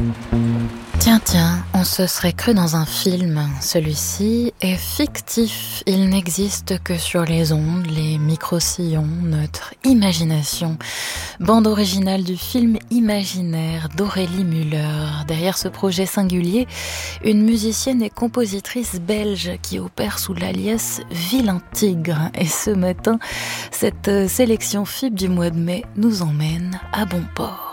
Tiens, on se serait cru dans un film. Celui-ci est fictif. Il n'existe que sur les ondes, les micro-sillons, notre imagination. Bande originale du film Imaginaire d'Aurélie Müller. Derrière ce projet singulier, une musicienne et compositrice belge qui opère sous l'alias Vilain Tigre. Et ce matin, cette sélection FIB du mois de mai nous emmène à bon port.